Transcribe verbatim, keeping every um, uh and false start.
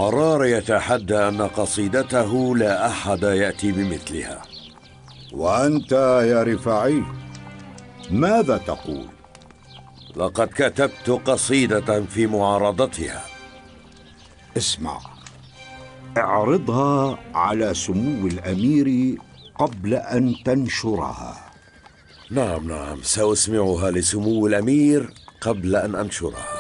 عرار يتحدى أن قصيدته لا أحد يأتي بمثلها. وأنت يا رفاعي ماذا تقول؟ لقد كتبت قصيدة في معارضتها. اسمع، اعرضها على سمو الأمير قبل أن تنشرها. نعم نعم، سأسمعها لسمو الأمير قبل أن أنشرها.